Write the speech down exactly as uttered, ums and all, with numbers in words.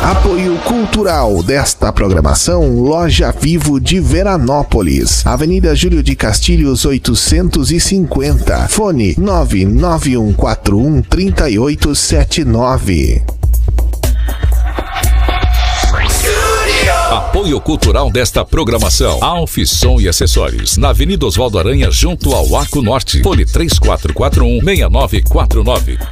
Apoio cultural desta programação, Loja Vivo de Veranópolis, Avenida Júlio de Castilhos oitocentos e cinquenta, fone nove nove um quatro um três oito sete nove. Apoio cultural desta programação, Alf Som e Acessórios, na Avenida Oswaldo Aranha, junto ao Arco Norte, fone três quatro quatro um seis nove quatro nove.